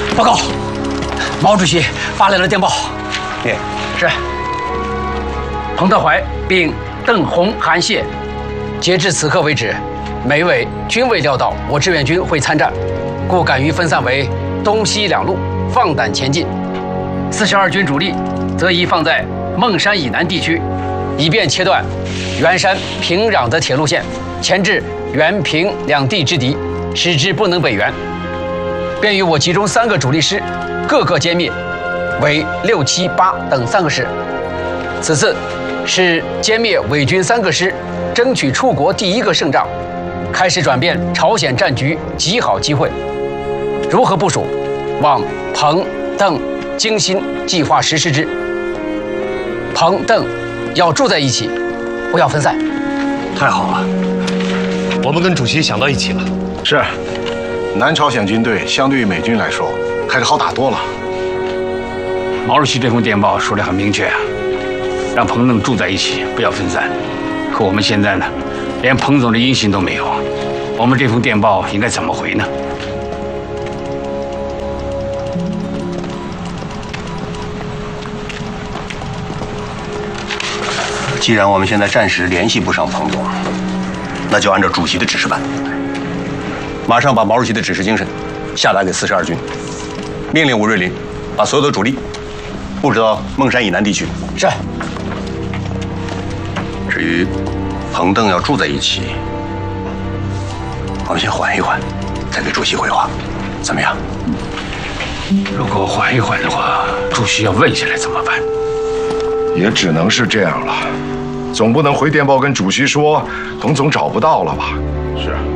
报告，毛主席发来了电报。是。彭德怀并邓洪、韩谢，截至此刻为止，每位均未料到我志愿军会参战，故敢于分散为东西两路，放胆前进。42军主力则移放在孟山以南地区，以便切断元山、平壤的铁路线，钳制元平两地之敌，使之不能北援，便于我集中3个主力师，各个歼灭，为6、7、8等3个师。此次是歼灭伪军3个师，争取出国第1个胜仗，开始转变朝鲜战局极好机会。如何部署？望彭、邓精心计划实施之。彭、邓要住在一起，不要分散。 太好了，我们跟主席想到一起了。 是，南朝鲜军队相对于美军来说，还是好打多了。 毛主席这封电报说得很明确啊，让彭邓住在一起，不要分散。可我们现在呢，连彭总的音信都没有，我们这封电报应该怎么回呢？ 既然我们现在暂时联系不上彭总，那就按照主席的指示办，马上把毛主席的指示精神下达给42军，命令吴瑞麟把所有的主力布置到孟山以南地区。 是。 至于彭邓要住在一起，我们先缓一缓，再给主席回话，怎么样？ 如果缓一缓的话，主席要问下来怎么办？ 也只能是这样了，总不能回电报跟主席说彭总找不到了吧？是。